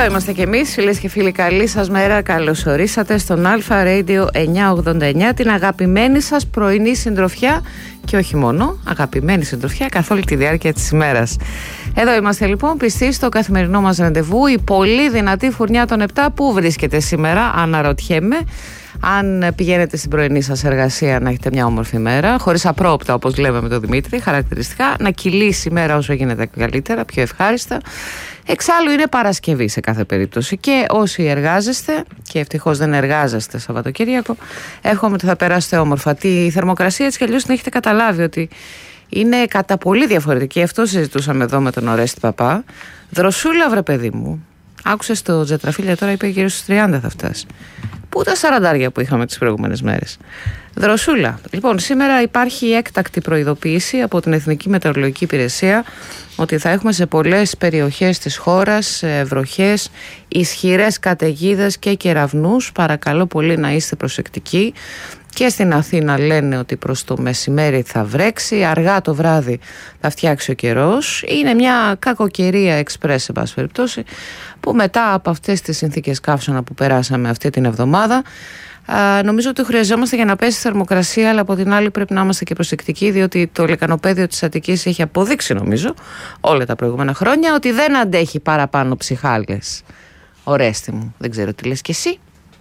Εδώ είμαστε κι εμείς, φίλες και φίλοι, καλή σας μέρα. Καλώς ορίσατε στον Αλφα Radio 989, την αγαπημένη σας πρωινή συντροφιά. Και όχι μόνο, αγαπημένη συντροφιά καθ' όλη τη διάρκεια της ημέρας. Εδώ είμαστε λοιπόν, πιστοί στο καθημερινό μας ραντεβού. Η πολύ δυνατή φουρνιά των 7 που βρίσκεται σήμερα, αναρωτιέμαι. Αν πηγαίνετε στην πρωινή σας εργασία, να έχετε μια όμορφη μέρα, χωρίς απρόοπτα, όπως λέμε με τον Δημήτρη, χαρακτηριστικά, να κυλήσει η μέρα όσο γίνεται καλύτερα, πιο ευχάριστα. Εξάλλου είναι Παρασκευή σε κάθε περίπτωση και όσοι εργάζεστε, και ευτυχώς δεν εργάζεστε Σαββατοκύριακο, εύχομαι ότι θα περάσετε όμορφα. Τη θερμοκρασία έτσι κι αλλιώς την έχετε καταλάβει ότι είναι κατά πολύ διαφορετική. Αυτό συζητούσαμε εδώ με τον Ορέστη Παπά. Δροσούλα, βρε παιδί μου. Άκουσες το Τζετραφίλια τώρα, είπε γύρω στους 30 θα φτάσει. Πού τα 40 που είχαμε τις προηγούμενες μέρες. Δροσούλα. Λοιπόν, σήμερα υπάρχει έκτακτη προειδοποίηση από την Εθνική Μετεωρολογική Υπηρεσία ότι θα έχουμε σε πολλές περιοχές της χώρας βροχές, ισχυρές καταιγίδες και κεραυνούς. Παρακαλώ πολύ να είστε προσεκτικοί. Και στην Αθήνα λένε ότι προς το μεσημέρι θα βρέξει, αργά το βράδυ θα φτιάξει ο καιρός. Είναι μια κακοκαιρία εξπρές, σε πάση περιπτώσει, που μετά από αυτές τις συνθήκες καύσωνα που περάσαμε αυτή την εβδομάδα, νομίζω ότι χρειαζόμαστε για να πέσει η θερμοκρασία, αλλά από την άλλη πρέπει να είμαστε και προσεκτικοί, διότι το λεκανοπέδιο της Αττικής έχει αποδείξει, νομίζω, όλα τα προηγούμενα χρόνια, ότι δεν αντέχει παραπάνω ψυχάλες. Ορέστη μου, δεν ξέρω τι λες κι εσύ.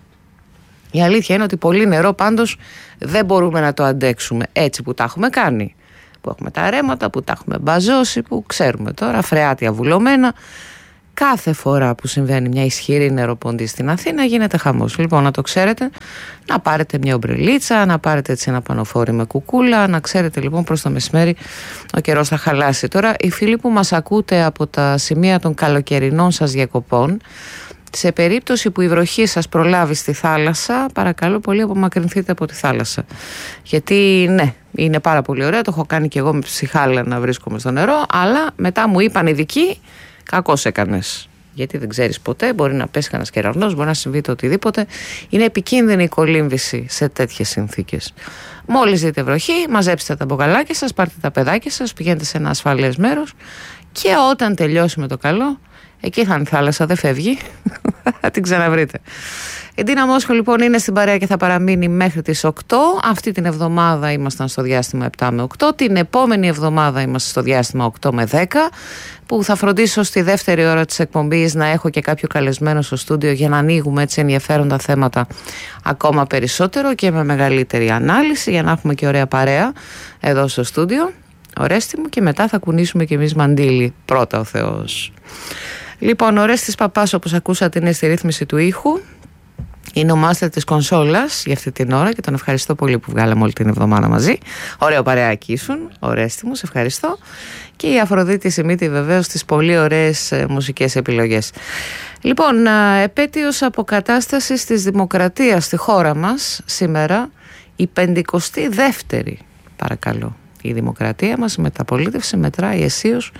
Η αλήθεια είναι ότι πολύ νερό πάντως δεν μπορούμε να το αντέξουμε έτσι που τα έχουμε κάνει. Που έχουμε τα ρέματα, που τα έχουμε μπαζώσει, που ξέρουμε τώρα, φρεάτια βουλωμένα. Κάθε φορά που συμβαίνει μια ισχυρή νεροποντή στην Αθήνα γίνεται χαμός. Λοιπόν, να το ξέρετε, να πάρετε μια ομπρελίτσα, να πάρετε έτσι ένα πανοφόρι με κουκούλα, να ξέρετε λοιπόν προς το μεσημέρι ο καιρός θα χαλάσει. Τώρα, οι φίλοι που μας ακούτε από τα σημεία των καλοκαιρινών σας διακοπών, σε περίπτωση που η βροχή σας προλάβει στη θάλασσα, παρακαλώ πολύ απομακρυνθείτε από τη θάλασσα. Γιατί ναι, είναι πάρα πολύ ωραίο, το έχω κάνει και εγώ με ψυχάλα να βρίσκομαι στο νερό, αλλά μετά μου είπαν ειδικοί, κακώς έκανες. Γιατί δεν ξέρεις ποτέ, μπορεί να πέσει κανένας κεραυνός, μπορεί να συμβεί το οτιδήποτε. Είναι επικίνδυνη η κολύμβηση σε τέτοιες συνθήκες. Μόλις δείτε βροχή, μαζέψτε τα μπογαλάκια σας, πάρτε τα παιδάκια σας, πηγαίνετε σε ένα ασφαλές μέρος και όταν τελειώσει με το καλό, εκεί θα είναι η θάλασσα, δεν φεύγει. Θα την ξαναβρείτε. Η Ντίνα Μόσχο λοιπόν είναι στην παρέα και θα παραμείνει μέχρι τις 8. Αυτή την εβδομάδα ήμασταν στο διάστημα 7 με 8. Την επόμενη εβδομάδα είμαστε στο διάστημα 8 με 10. Που θα φροντίσω στη δεύτερη ώρα της εκπομπής να έχω και κάποιο καλεσμένο στο στούντιο για να ανοίγουμε έτσι ενδιαφέροντα θέματα ακόμα περισσότερο και με μεγαλύτερη ανάλυση, για να έχουμε και ωραία παρέα εδώ στο στούντιο. Ορέστη μου, και μετά θα κουνήσουμε και εμείς μαντίλι. Πρώτα ο Θεός. Λοιπόν, ο Ορέστης Παπάς, όπως ακούσατε, είναι στη ρύθμιση του ήχου. Είναι ο μάστερ της κονσόλας για αυτή την ώρα και τον ευχαριστώ πολύ που βγάλαμε όλη την εβδομάδα μαζί. Ωραίο παρεάκι ήσουν, Ορέστη μου, σε ευχαριστώ. Και η Αφροδίτη Σιμίτη βεβαίως στις πολύ ωραίες μουσικές επιλογές. Λοιπόν, επέτειος αποκατάστασης της δημοκρατίας στη χώρα μας σήμερα, η 52η, παρακαλώ. Η δημοκρατία μας, η μεταπολίτευση μετράει αισίως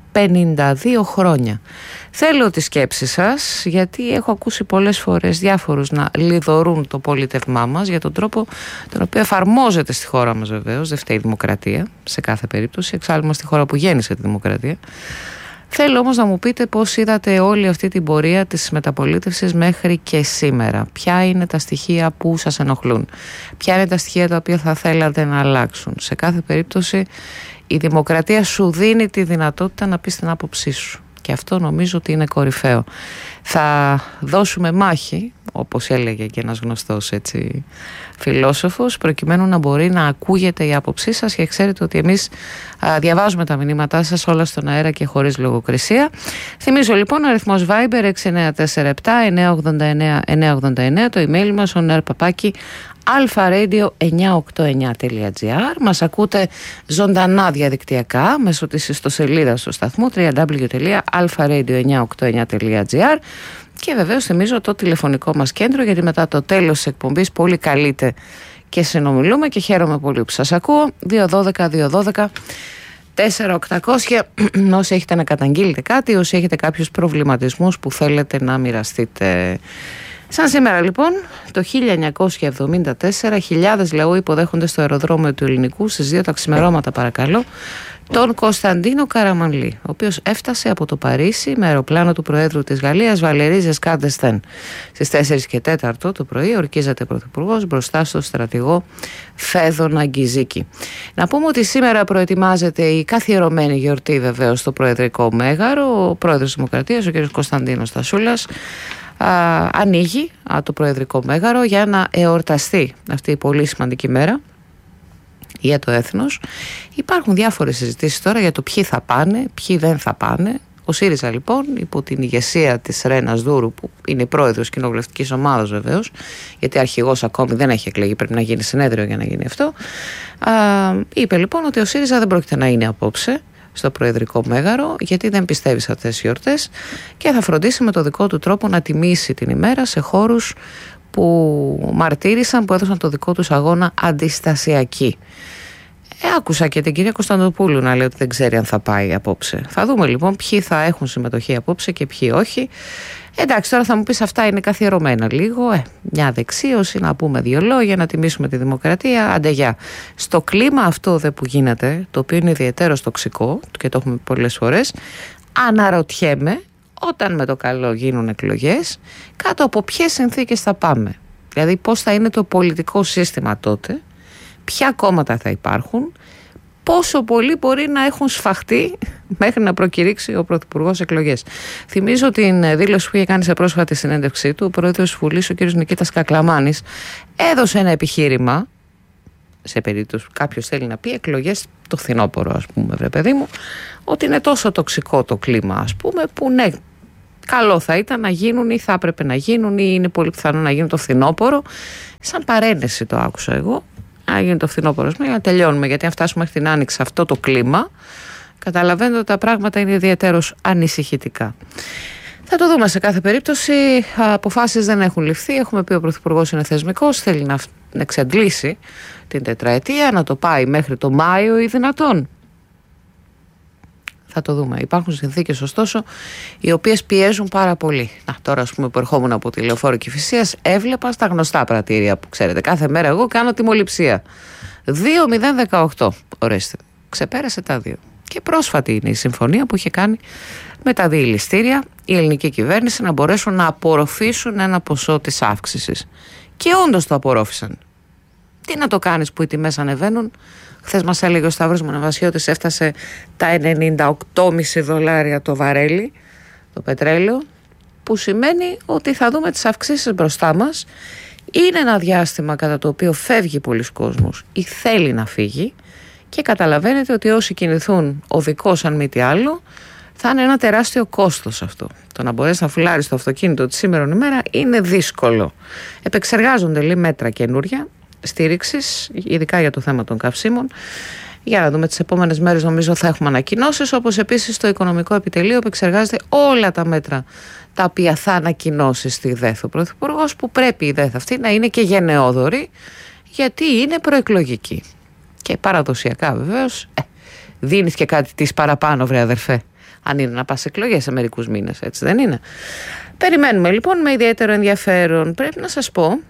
52 χρόνια. Θέλω τη σκέψη σας, γιατί έχω ακούσει πολλές φορές διάφορους να λιδωρούν το πολίτευμά μας για τον τρόπο τον οποίο εφαρμόζεται στη χώρα μας. Βεβαίως δεν φταίει η δημοκρατία σε κάθε περίπτωση, εξάλλου είμαστε στη χώρα που γέννησε τη δημοκρατία. Θέλω όμως να μου πείτε πώς είδατε όλη αυτή την πορεία της μεταπολίτευσης μέχρι και σήμερα. Ποια είναι τα στοιχεία που σας ενοχλούν, ποια είναι τα στοιχεία τα οποία θα θέλατε να αλλάξουν. Σε κάθε περίπτωση η δημοκρατία σου δίνει τη δυνατότητα να πεις την άποψή σου. Και αυτό νομίζω ότι είναι κορυφαίο. Θα δώσουμε μάχη, όπως έλεγε και ένας γνωστός έτσι φιλόσοφος, προκειμένου να μπορεί να ακούγεται η άποψή σας, και ξέρετε ότι εμείς διαβάζουμε τα μηνύματά σας όλα στον αέρα και χωρίς λογοκρισία. Θυμίζω λοιπόν ο αριθμός Viber 6947-989-989, το email μας alfaradio989.gr. Μας ακούτε ζωντανά διαδικτυακά μέσω της ιστοσελίδας του σταθμού www.alfaradio989.gr. Και βεβαίως θυμίζω το τηλεφωνικό μας κέντρο, γιατί μετά το τέλος της εκπομπής πολύ καλείτε και συνομιλούμε και χαίρομαι πολύ που σας ακούω. 212-212-4800. Όσοι έχετε να καταγγείλετε κάτι, όσοι έχετε κάποιους προβληματισμούς που θέλετε να μοιραστείτε. Σαν σήμερα λοιπόν, το 1974, χιλιάδες λαού υποδέχονται στο αεροδρόμιο του Ελληνικού στις 2 τα ξημερώματα, παρακαλώ, τον Κωνσταντίνο Καραμανλή, ο οποίος έφτασε από το Παρίσι με αεροπλάνο του Προέδρου της Γαλλίας Βαλερί Ζεσκάρ ντ'Εστέν. Στις 4:04 το πρωί ορκίζεται πρωθυπουργός μπροστά στο στρατηγό Φέδωνα Γκιζίκη. Να πούμε ότι σήμερα προετοιμάζεται η καθιερωμένη γιορτή βεβαίως στο Προεδρικό Μέγαρο. Ο Πρόεδρος της Δημοκρατίας, ο κ. Κωνσταντίνος Τασούλας, ανοίγει το Προεδρικό Μέγαρο για να εορταστεί αυτή η πολύ σημαντική μέρα για το έθνος. Υπάρχουν διάφορες συζητήσεις τώρα για το ποιοι θα πάνε, ποιοι δεν θα πάνε. Ο ΣΥΡΙΖΑ λοιπόν, υπό την ηγεσία της Ρένας Δούρου, που είναι η πρόεδρος κοινοβουλευτικής ομάδας βεβαίως, γιατί αρχηγός ακόμη δεν έχει εκλεγεί, πρέπει να γίνει συνέδριο για να γίνει αυτό, είπε λοιπόν ότι ο ΣΥΡΙΖΑ δεν πρόκειται να είναι απόψε στο Προεδρικό Μέγαρο, γιατί δεν πιστεύει σε αυτές τις γιορτές και θα φροντίσει με το δικό του τρόπο να τιμήσει την ημέρα σε χώρους που μαρτύρησαν, που έδωσαν το δικό τους αγώνα αντιστασιακή. Άκουσα και την κυρία Κωνσταντοπούλου να λέει ότι δεν ξέρει αν θα πάει απόψε. Θα δούμε λοιπόν ποιοι θα έχουν συμμετοχή απόψε και ποιοι όχι. Εντάξει, τώρα θα μου πεις αυτά είναι καθιερωμένα λίγο. Μια δεξίωση, να πούμε δύο λόγια, να τιμήσουμε τη δημοκρατία. Άντε γεια. Στο κλίμα αυτό δε που γίνεται, το οποίο είναι ιδιαίτερος τοξικό και το έχουμε πει πολλές φορές, αναρωτιέμαι, όταν με το καλό γίνουν εκλογές, κάτω από ποιες συνθήκες θα πάμε. Δηλαδή πώς θα είναι το πολιτικό σύστημα τότε, ποια κόμματα θα υπάρχουν, πόσο πολύ μπορεί να έχουν σφαχτεί μέχρι να προκηρύξει ο Πρωθυπουργός εκλογές. Θυμίζω την δήλωση που είχε κάνει σε πρόσφατη συνέντευξή του ο Πρόεδρος της Βουλής, ο κ. Νικήτας Κακλαμάνης, έδωσε ένα επιχείρημα, σε περίπτωση που κάποιος θέλει να πει εκλογές το φθινόπωρο, ας πούμε, βρε παιδί μου, ότι είναι τόσο τοξικό το κλίμα, ας πούμε, που ναι, καλό θα ήταν να γίνουν ή θα έπρεπε να γίνουν ή είναι πολύ πιθανό να γίνουν το φθινόπωρο. Σαν παρένθεση το άκουσα εγώ. Να γίνει το φθινόπωρο, για να τελειώνουμε, γιατί αν φτάσουμε μέχρι την άνοιξη αυτό το κλίμα, καταλαβαίνετε ότι τα πράγματα είναι ιδιαίτερως ανησυχητικά. Θα το δούμε σε κάθε περίπτωση. Αποφάσεις δεν έχουν ληφθεί. Έχουμε πει ο Πρωθυπουργός είναι θεσμικός, θέλει να εξαντλήσει την τετραετία, να το πάει μέχρι το Μάιο ή δυνατόν. Θα το δούμε. Υπάρχουν συνθήκες ωστόσο οι οποίες πιέζουν πάρα πολύ. Τώρα, ας πούμε, που ερχόμουν από τη Λεωφόρο Κηφισίας, έβλεπα στα γνωστά πρατήρια που ξέρετε. Κάθε μέρα εγώ κάνω τιμοληψία. 2.018. Ορίστε. Ξεπέρασε τα 2. Και πρόσφατη είναι η συμφωνία που είχε κάνει με τα διελιστήρια η ελληνική κυβέρνηση να μπορέσουν να απορροφήσουν ένα ποσό της αύξησης. Και όντως το απορρόφησαν. Τι να το κάνεις που οι τιμές ανεβαίνουν. Χθες μας έλεγε ο Σταύρος Μοναβασιώτης έφτασε τα $98,5 το βαρέλι, το πετρέλαιο, που σημαίνει ότι θα δούμε τις αυξήσεις μπροστά μας. Είναι ένα διάστημα κατά το οποίο φεύγει πολλοί κόσμος ή θέλει να φύγει και καταλαβαίνετε ότι όσοι κινηθούν οδικώς αν μη τι άλλο θα είναι ένα τεράστιο κόστος αυτό. Το να μπορέσει να φουλάρεις το αυτοκίνητο τη σήμερα ημέρα είναι δύσκολο. Επεξεργάζονται λέει μέτρα καινούρια στήριξης, ειδικά για το θέμα των καυσίμων. Για να δούμε τις επόμενες μέρες, νομίζω θα έχουμε ανακοινώσεις, όπως επίσης το Οικονομικό Επιτελείο επεξεργάζεται όλα τα μέτρα τα οποία θα ανακοινώσει στη ΔΕΘ ο Πρωθυπουργός, που πρέπει η ΔΕΘ αυτή να είναι και γενναιόδορη, γιατί είναι προεκλογική. Και παραδοσιακά βεβαίως δίνεις και κάτι της παραπάνω, βρε αδερφέ, αν είναι να πας εκλογές σε μερικούς μήνες, έτσι δεν είναι? Περιμένουμε λοιπόν με ιδιαίτερο ενδιαφέρον. Πρέπει να σας πω,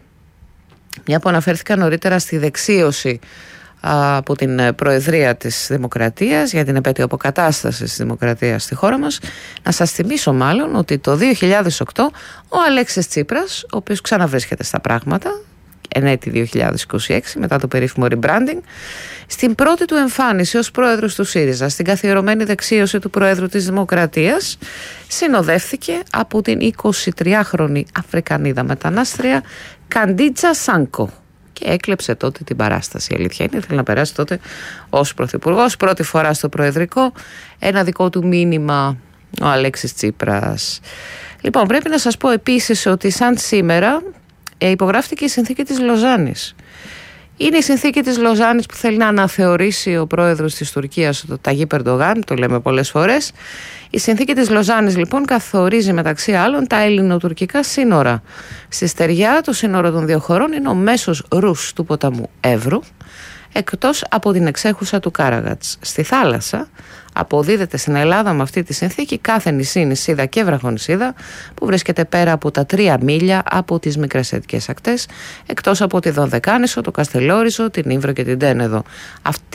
μια που αναφέρθηκα νωρίτερα στη δεξίωση από την Προεδρία της Δημοκρατίας για την επέτειο αποκατάστασης της Δημοκρατίας στη χώρα μας, να σας θυμίσω μάλλον ότι το 2008 ο Αλέξης Τσίπρας, ο οποίος ξαναβρίσκεται στα πράγματα εν έτη 2026 μετά το περίφημο rebranding, στην πρώτη του εμφάνιση ως πρόεδρος του ΣΥΡΙΖΑ, στην καθιερωμένη δεξίωση του Προέδρου της Δημοκρατίας, συνοδεύθηκε από την 23χρονη Αφρικανίδα μετανάστρια Καντίτσα Σάνκο και έκλεψε τότε την παράσταση. Η αλήθεια είναι, ήθελε να περάσει τότε ως πρωθυπουργός, πρώτη φορά στο προεδρικό, ένα δικό του μήνυμα ο Αλέξης Τσίπρας. Λοιπόν, πρέπει να σας πω επίσης ότι σαν σήμερα υπογράφτηκε η συνθήκη της Λοζάνης. Είναι η συνθήκη της Λοζάνης που θέλει να αναθεωρήσει ο πρόεδρος της Τουρκίας, ο Ταγίπ Ερντογάν, το λέμε πολλές φορές. Η συνθήκη της Λοζάνης λοιπόν καθορίζει μεταξύ άλλων τα ελληνοτουρκικά σύνορα. Στη στεριά το σύνορο των δύο χωρών είναι ο μέσος ρους του ποταμού Εύρου, εκτός από την εξέχουσα του Κάραγατς. Στη θάλασσα αποδίδεται στην Ελλάδα με αυτή τη συνθήκη κάθε νησί, νησίδα και βραχονησίδα που βρίσκεται πέρα από τα 3 μίλια από τις μικρασιατικές ακτές, εκτός από τη Δωδεκάνησο, το Καστελόριζο, την Ήμβρο και την Τένεδο. Αυτή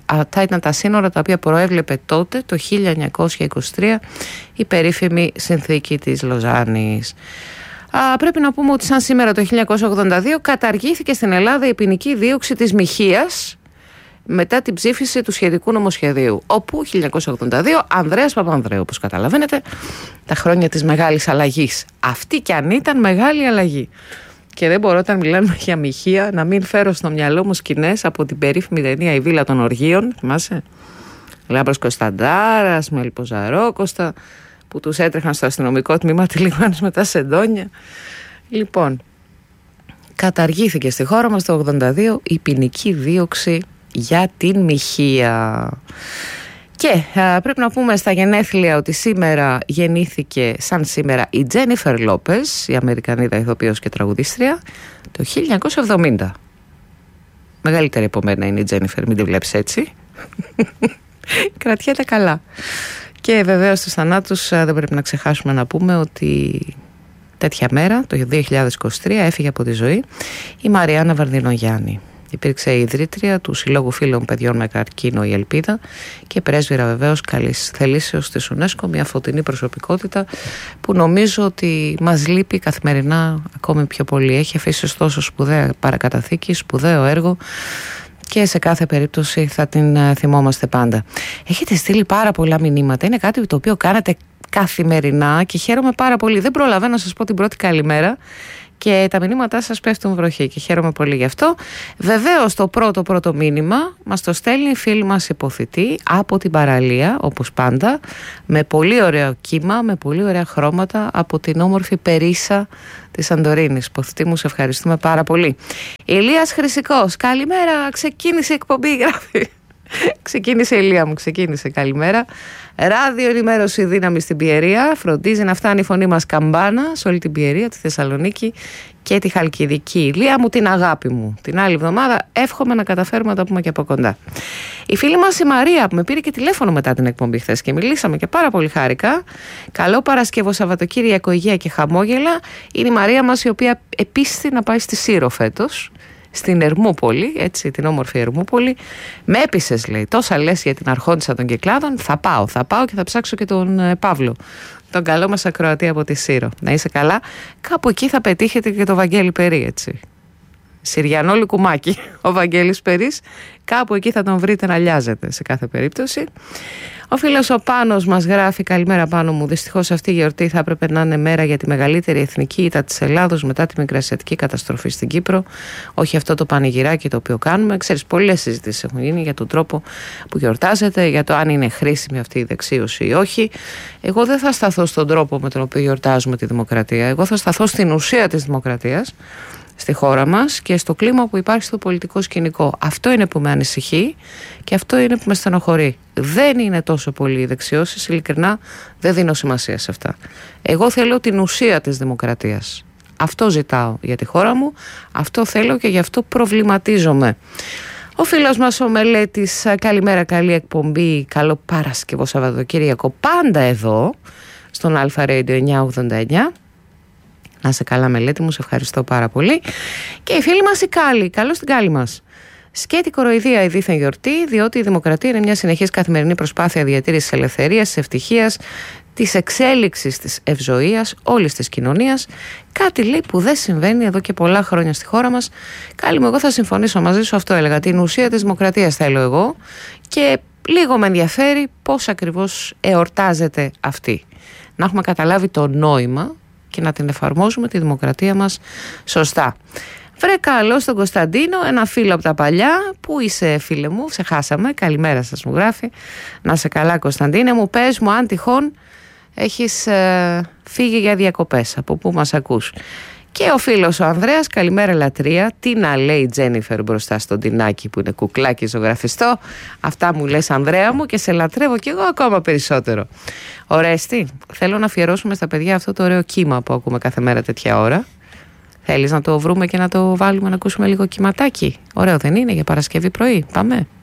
Αυτά ήταν τα σύνορα τα οποία προέβλεπε τότε, το 1923, η περίφημη συνθήκη της Λοζάνης. Πρέπει να πούμε ότι σαν σήμερα το 1982 καταργήθηκε στην Ελλάδα η ποινική δίωξη της μοιχείας μετά την ψήφιση του σχετικού νομοσχεδίου, όπου 1982 Ανδρέας Παπανδρέου, όπως καταλαβαίνετε, τα χρόνια της μεγάλης αλλαγής. Αυτή κι αν ήταν μεγάλη αλλαγή. Και δεν μπορώ, όταν μιλάμε για μοιχεία, να μην φέρω στο μυαλό μου σκηνές από την περίφημη ταινία «Η Βίλα των Οργείων». Θυμάσαι? Λάμπρος Κωνσταντάρας, Μελποζαρόκοστα, που τους έτρεχαν στο αστυνομικό τμήμα τυλίγμανες με τα σεντόνια. Λοιπόν, καταργήθηκε στη χώρα μας το 1982 η ποινική δίωξη για την μοιχεία. Και πρέπει να πούμε στα γενέθλια ότι σήμερα γεννήθηκε σαν σήμερα η Τζένιφερ Λόπες, η Αμερικανίδα ηθοποιός και τραγουδίστρια, το 1970. Μεγαλύτερη από μένα είναι η Τζένιφερ, μην τη βλέπεις έτσι. Κρατιέται καλά. Και βεβαίως στους θανάτους δεν πρέπει να ξεχάσουμε να πούμε ότι τέτοια μέρα, το 2023, έφυγε από τη ζωή η Μαριάννα Βαρδινογιάννη. Υπήρξε η ιδρύτρια του Συλλόγου Φίλων Παιδιών με Καρκίνο η Ελπίδα και πρέσβυρα βεβαίως καλής θελήσεως της UNESCO, μια φωτεινή προσωπικότητα που νομίζω ότι μας λείπει καθημερινά ακόμη πιο πολύ. Έχει αφήσει ωστόσο σπουδαία παρακαταθήκη, σπουδαίο έργο και σε κάθε περίπτωση θα την θυμόμαστε πάντα. Έχετε στείλει πάρα πολλά μηνύματα, είναι κάτι το οποίο κάνατε καθημερινά και χαίρομαι πάρα πολύ. Δεν προλαβαίνω να σας πω την πρώτη καλημέρα και τα μηνύματά σας πέφτουν βροχή και χαίρομαι πολύ γι' αυτό. Βεβαίως το πρώτο μήνυμα μας το στέλνει η φίλη μας Υποθητή από την παραλία, όπως πάντα, με πολύ ωραίο κύμα, με πολύ ωραία χρώματα από την όμορφη Περίσσα της Σαντορίνης. Υποθητή μου, σε ευχαριστούμε πάρα πολύ. Ηλίας Χρυσικός, καλημέρα, ξεκίνησε η εκπομπή, γράφει. Ξεκίνησε η Ηλία μου, ξεκίνησε, καλημέρα. Ράδιο ενημέρωση δύναμη στην Πιερία. Φροντίζει να φτάνει η φωνή μας καμπάνα σε όλη την Πιερία, τη Θεσσαλονίκη και τη Χαλκιδική. Ηλία μου, την αγάπη μου. Την άλλη εβδομάδα εύχομαι να καταφέρουμε να τα πούμε και από κοντά. Η φίλη μας η Μαρία που με πήρε και τηλέφωνο μετά την εκπομπή χθες και μιλήσαμε και πάρα πολύ χάρηκα. Καλό Παρασκευό Σαββατοκύριακο, υγεία και χαμόγελα. Είναι η Μαρία μας η οποία επίστη να πάει στη Σύρο φέτος, στην Ερμούπολη, έτσι, την όμορφη Ερμούπολη. Με έπεισες, λέει, τόσα λες για την αρχόντισσα των Κυκλάδων. Θα πάω και θα ψάξω και τον Παύλο, τον καλό μας ακροατή από τη Σύρο. Να είσαι καλά. Κάπου εκεί θα πετύχετε και το Βαγγέλη Περί, έτσι. Συριανό λουκουμάκι ο Βαγγέλης Περής. Κάπου εκεί θα τον βρείτε να λιάζετε σε κάθε περίπτωση. Ο φίλος ο Πάνος μας γράφει: καλημέρα Πάνο μου. Δυστυχώς αυτή η γιορτή θα έπρεπε να είναι μέρα για τη μεγαλύτερη εθνική ήττα της Ελλάδος μετά τη μικρασιατική καταστροφή στην Κύπρο. Όχι αυτό το πανηγυράκι το οποίο κάνουμε. Ξέρεις, πολλές συζητήσεις έχουν γίνει για τον τρόπο που γιορτάζεται, για το αν είναι χρήσιμη αυτή η δεξίωση ή όχι. Εγώ δεν θα σταθώ στον τρόπο με τον οποίο γιορτάζουμε τη δημοκρατία. Εγώ θα σταθώ στην ουσία της δημοκρατίας στη χώρα μας και στο κλίμα που υπάρχει στο πολιτικό σκηνικό. Αυτό είναι που με ανησυχεί και αυτό είναι που με στενοχωρεί. Δεν είναι τόσο πολύ οι δεξιώσεις, ειλικρινά δεν δίνω σημασία σε αυτά. Εγώ θέλω την ουσία της δημοκρατίας. Αυτό ζητάω για τη χώρα μου, αυτό θέλω και γι' αυτό προβληματίζομαι. Ο φίλος μας ο Μελέτης, καλημέρα, καλή εκπομπή, καλό Παρασκευό Σαββατοκύριακο, πάντα εδώ στον Αλφα Radio 989. Να σε καλά Μελέτη μου, σε ευχαριστώ πάρα πολύ. Και η φίλη μας η Κάλλη, καλώς την Κάλλη μας. Σκέτη κοροϊδία η δίθεν γιορτή, διότι η δημοκρατία είναι μια συνεχής καθημερινή προσπάθεια διατήρησης της ελευθερίας, της ευτυχίας, της εξέλιξης της ευζοίας όλης της κοινωνίας. Κάτι λέει που δεν συμβαίνει εδώ και πολλά χρόνια στη χώρα μας. Κάλλη μου, εγώ θα συμφωνήσω μαζί σου, αυτό έλεγα. Την ουσία της δημοκρατίας θέλω εγώ και λίγο με ενδιαφέρει πώς ακριβώς εορτάζεται αυτή. Να έχουμε καταλάβει το νόημα και να την εφαρμόζουμε τη δημοκρατία μας σωστά. Βρε καλό στον Κωνσταντίνο, ένα φίλο από τα παλιά. Πού είσαι φίλε μου, σε χάσαμε, καλημέρα σας μου γράφει. Να σε καλά Κωνσταντίνε μου, πες μου αν τυχόν έχεις φύγει για διακοπές, από πού μας ακούς. Και ο φίλος ο Ανδρέας, καλημέρα λατρεία. Τι να λέει η Τζένιφερ μπροστά στον Τινάκι που είναι κουκλάκι ζωγραφιστό. Αυτά μου λες Ανδρέα μου και σε λατρεύω κι εγώ ακόμα περισσότερο. Ορέστη, θέλω να αφιερώσουμε στα παιδιά αυτό το ωραίο κύμα που ακούμε κάθε μέρα τέτοια ώρα. Θέλεις να το βρούμε και να το βάλουμε να ακούσουμε λίγο κυματάκι? Ωραίο δεν είναι για Παρασκευή πρωί? Πάμε.